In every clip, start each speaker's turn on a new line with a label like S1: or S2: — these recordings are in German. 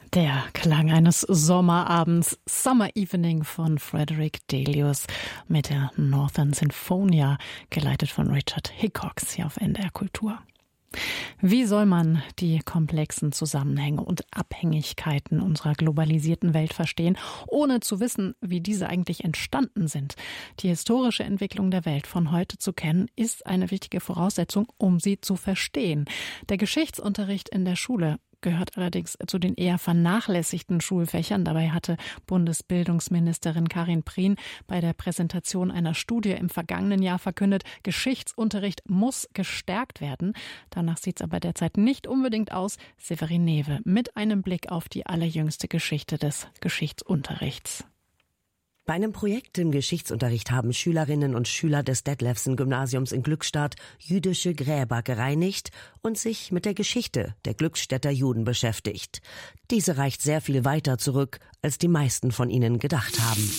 S1: Der Klang eines Sommerabends, Summer Evening von Frederick Delius mit der Northern Sinfonia, geleitet von Richard Hickox hier auf NDR Kultur. Wie soll man die komplexen Zusammenhänge und Abhängigkeiten unserer globalisierten Welt verstehen, ohne zu wissen, wie diese eigentlich entstanden sind? Die historische Entwicklung der Welt von heute zu kennen, ist eine wichtige Voraussetzung, um sie zu verstehen. Der Geschichtsunterricht in der Schule gehört allerdings zu den eher vernachlässigten Schulfächern. Dabei hatte Bundesbildungsministerin Karin Prien bei der Präsentation einer Studie im vergangenen Jahr verkündet, Geschichtsunterricht muss gestärkt werden. Danach sieht es aber derzeit nicht unbedingt aus. Severin Newe mit einem Blick auf die allerjüngste Geschichte des Geschichtsunterrichts.
S2: Bei einem Projekt im Geschichtsunterricht haben Schülerinnen und Schüler des Detlefsen-Gymnasiums in Glückstadt jüdische Gräber gereinigt und sich mit der Geschichte der Glückstädter Juden beschäftigt. Diese reicht sehr viel weiter zurück, als die meisten von ihnen gedacht haben.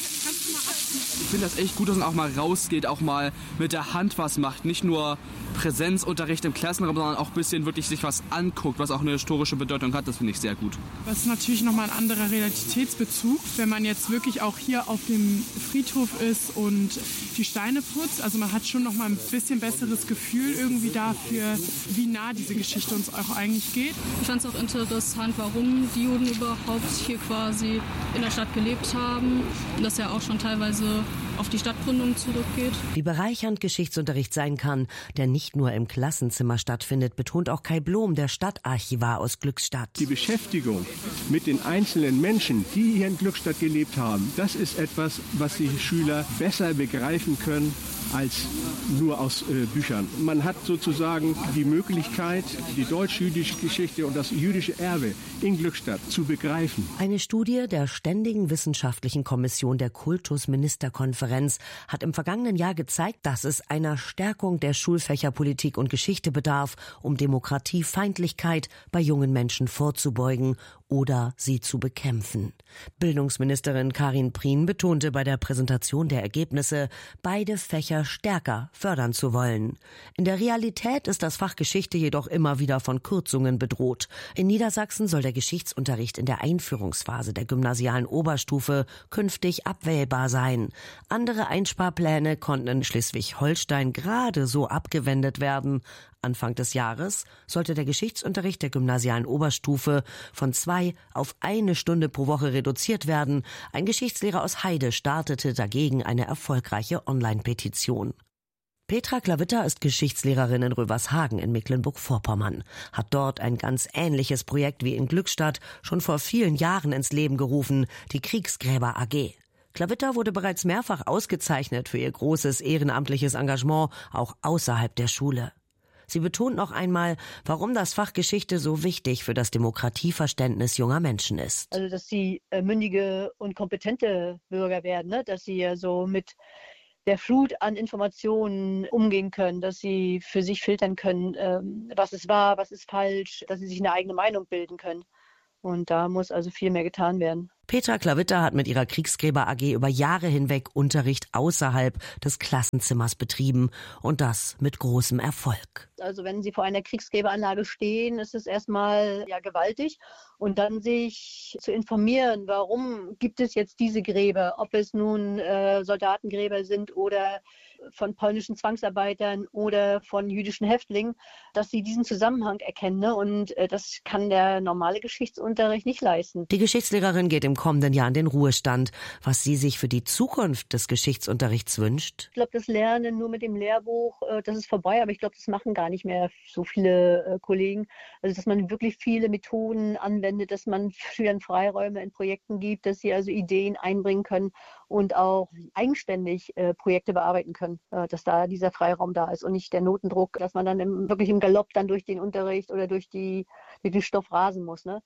S3: Ich finde das echt gut, dass man auch mal rausgeht, auch mal mit der Hand was macht. Nicht nur Präsenzunterricht im Klassenraum, sondern auch ein bisschen wirklich sich was anguckt, was auch eine historische Bedeutung hat. Das finde ich sehr gut.
S4: Das ist natürlich nochmal ein anderer Realitätsbezug, wenn man jetzt wirklich auch hier auf dem Friedhof ist und die Steine putzt. Also man hat schon nochmal ein bisschen besseres Gefühl irgendwie dafür, wie nah diese Geschichte uns auch eigentlich geht.
S5: Ich fand es auch interessant, warum die Juden überhaupt hier quasi in der Stadt gelebt haben. Und das ja auch schon teilweise auf die Stadtgründung zurückgeht.
S2: Wie bereichernd Geschichtsunterricht sein kann, der nicht nur im Klassenzimmer stattfindet, betont auch Kai Blom, der Stadtarchivar aus Glückstadt.
S6: Die Beschäftigung mit den einzelnen Menschen, die hier in Glückstadt gelebt haben, das ist etwas, was die Schüler besser begreifen können als nur aus Büchern. Man hat sozusagen die Möglichkeit, die deutsch-jüdische Geschichte und das jüdische Erbe in Glückstadt zu begreifen.
S2: Eine Studie der Ständigen Wissenschaftlichen Kommission der Kultusministerkonferenz hat im vergangenen Jahr gezeigt, dass es einer Stärkung der Schulfächer Politik und Geschichte bedarf, um Demokratiefeindlichkeit bei jungen Menschen vorzubeugen oder sie zu bekämpfen. Bildungsministerin Karin Prien betonte bei der Präsentation der Ergebnisse, beide Fächer stärker fördern zu wollen. In der Realität ist das Fach Geschichte jedoch immer wieder von Kürzungen bedroht. In Niedersachsen soll der Geschichtsunterricht in der Einführungsphase der gymnasialen Oberstufe künftig abwählbar sein. Andere Einsparpläne konnten in Schleswig-Holstein gerade so abgewendet werden. Anfang des Jahres sollte der Geschichtsunterricht der gymnasialen Oberstufe von 2 auf 1 Stunde pro Woche reduziert werden. Ein Geschichtslehrer aus Heide startete dagegen eine erfolgreiche Online-Petition. Petra Klawitter ist Geschichtslehrerin in Rövershagen in Mecklenburg-Vorpommern, hat dort ein ganz ähnliches Projekt wie in Glückstadt schon vor vielen Jahren ins Leben gerufen, die Kriegsgräber AG. Klawitter wurde bereits mehrfach ausgezeichnet für ihr großes ehrenamtliches Engagement, auch außerhalb der Schule. Sie betont noch einmal, warum das Fach Geschichte so wichtig für das Demokratieverständnis junger Menschen ist.
S7: Also, dass sie mündige und kompetente Bürger werden, ne? Dass sie so mit der Flut an Informationen umgehen können, dass sie für sich filtern können, was ist wahr, was ist falsch, dass sie sich eine eigene Meinung bilden können. Und da muss also viel mehr getan werden.
S2: Petra Klawitter hat mit ihrer Kriegsgräber AG über Jahre hinweg Unterricht außerhalb des Klassenzimmers betrieben und das mit großem Erfolg.
S7: Also wenn Sie vor einer Kriegsgräberanlage stehen, ist es erstmal gewaltig. Und dann sich zu informieren, warum gibt es jetzt diese Gräber, ob es nun Soldatengräber sind oder von polnischen Zwangsarbeitern oder von jüdischen Häftlingen, dass sie diesen Zusammenhang erkennen. Ne? Und das kann der normale Geschichtsunterricht nicht leisten.
S2: Die Geschichtslehrerin geht im kommenden Jahr in den Ruhestand. Was sie sich für die Zukunft des Geschichtsunterrichts wünscht?
S7: Ich glaube, das Lernen nur mit dem Lehrbuch, das ist vorbei, aber ich glaube, das machen gar nicht mehr so viele Kollegen. Also, dass man wirklich viele Methoden anwendet, dass man Schülern Freiräume in Projekten gibt, dass sie also Ideen einbringen können und auch eigenständig Projekte bearbeiten können, dass da dieser Freiraum da ist und nicht der Notendruck, dass man dann wirklich im Galopp dann durch den Unterricht oder durch den Stoff rasen muss, ne?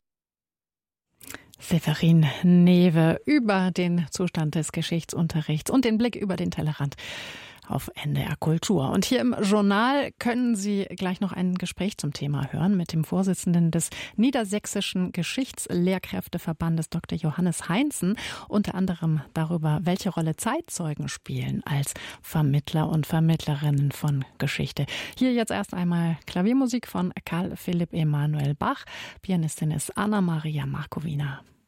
S1: Severin Newe über den Zustand des Geschichtsunterrichts und den Blick über den Tellerrand auf NDR Kultur. Und hier im Journal können Sie gleich noch ein Gespräch zum Thema hören mit dem Vorsitzenden des Niedersächsischen Geschichtslehrkräfteverbandes Dr. Johannes Heinzen, unter anderem darüber, welche Rolle Zeitzeugen spielen als Vermittler und Vermittlerinnen von Geschichte. Hier jetzt erst einmal Klaviermusik von Carl Philipp Emanuel Bach. Pianistin ist Anna Maria Markowina.